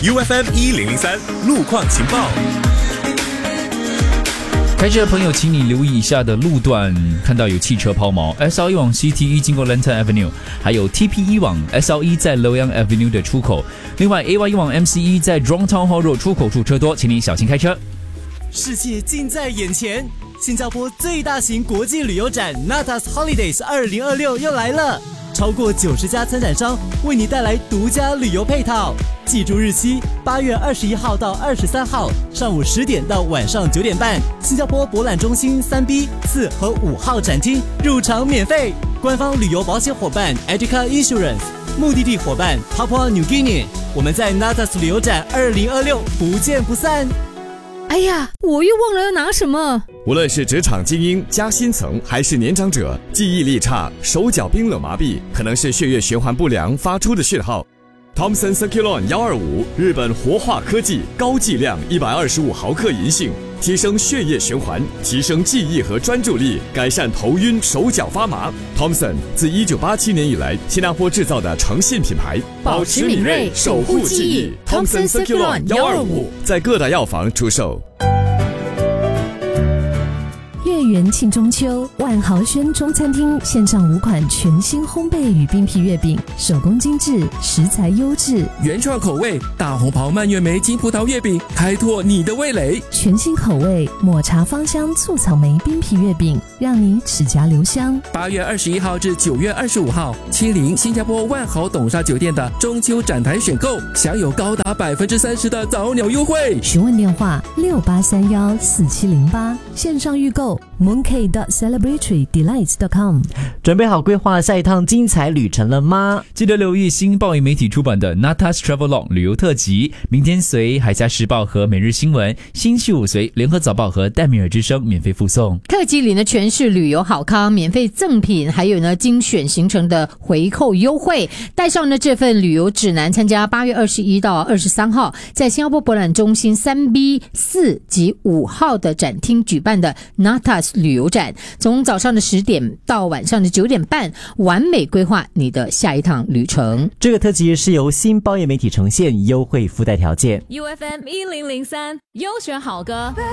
UFM 1003路况情报。 开车的朋友，请你留意以下的路段，看到有汽车抛锚 SL1 往 CT1 经过 Lantern Avenue， 还有 TP1 往 SL1 在 Loyang Avenue 的出口。另外 AY1 往 MC1 在 Jurong Town Hall Road 出口处车多，请你小心开车。 世界近在眼前，新加坡最大型国际旅游展 Natas Holidays 2026又来了，超过90家参展商为你带来独家旅游配套。记住日期：8月21号到23号，上午10点到晚上9点半，新加坡博览中心3B、4和5号展厅，入场免费。官方旅游保险伙伴 Educa Insurance， 目的地伙伴 Papua New Guinea。我们在 Natas 旅游展2026不见不散。 哎呀，我又忘了要拿什么。 无论是职场精英、加薪层，还是年长者，记忆力差、手脚冰冷麻痹，可能是血液循环不良发出的讯号。Thomson Circulon 125，日本活化科技，高剂量125毫克银杏，提升血液循环，提升记忆和专注力，改善头晕、手脚发麻。Thomson 自1987年以来，新加坡制造的诚信品牌， 保持敏锐，守护记忆。Thomson Circulon 125 在各大药房出售。 月圆庆中秋，万豪轩中餐厅线上5款全新烘焙与冰皮月饼，手工精致，食材优质， 原创口味大红袍蔓越莓金葡萄月饼，开拓你的味蕾。 全新口味抹茶芳香醋草莓冰皮月饼，让你齿颊留香。 8月21号至9月25号，亲临新加坡万豪董沙酒店的中秋展台选购，享有高达30%的早鸟优惠。 询问电话68314708，线上预购mooncake.celebratory.delights.com。 准备好规划下一趟精彩旅程了吗？ 记得留意新报业媒体出版的 Natas Travelog 旅游特辑，明天随海峡时报和每日新闻，星期五随联合早报和戴米尔之声免费附送。 特辑里呢全是旅游好康、免费赠品，还有呢精选行程的回扣优惠。带上呢这份旅游指南，参加8月21到23号在新加坡博览中心3B、4及5号的展厅举办的 Natas 旅游展，从早上的10点到晚上的9点半，完美规划你的下一趟旅程。 这个特辑是由新报业媒体呈现，优惠附带条件。 UFM 1003优选好歌。